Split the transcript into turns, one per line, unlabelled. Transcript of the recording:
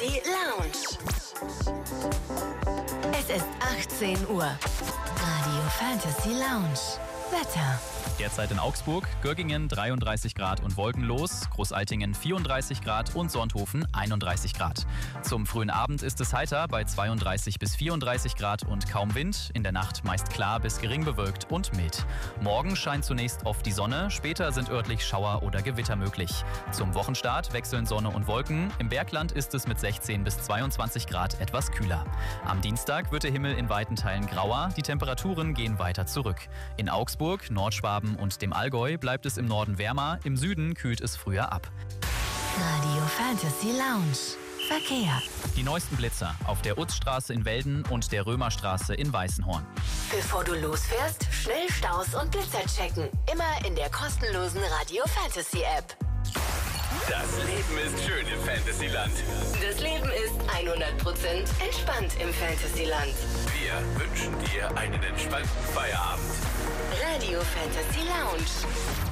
Fantasy Lounge. Es ist 18 Uhr. Radio Fantasy Lounge. Wetter.
Derzeit in Augsburg, Göggingen 33 Grad und wolkenlos, Großaltingen 34 Grad und Sonthofen 31 Grad. Zum frühen Abend ist es heiter bei 32 bis 34 Grad und kaum Wind, in der Nacht meist klar bis gering bewölkt und mild. Morgen scheint zunächst oft die Sonne, später sind örtlich Schauer oder Gewitter möglich. Zum Wochenstart wechseln Sonne und Wolken, im Bergland ist es mit 16 bis 22 Grad etwas kühler. Am Dienstag wird der Himmel in weiten Teilen grauer, die Temperaturen gehen weiter zurück. In Augsburg, Nordschwaben und dem Allgäu bleibt es im Norden wärmer, im Süden kühlt es früher ab.
Radio Fantasy Lounge. Verkehr.
Die neuesten Blitzer auf der Utzstraße in Welden und der Römerstraße in Weißenhorn.
Bevor du losfährst, schnell Staus und Blitzer checken. Immer in der kostenlosen Radio Fantasy App.
Das Leben ist schön im Fantasyland.
Das Leben ist 100% entspannt im Fantasyland.
Wir wünschen dir einen entspannten Feierabend.
Radio Fantasy Lounge.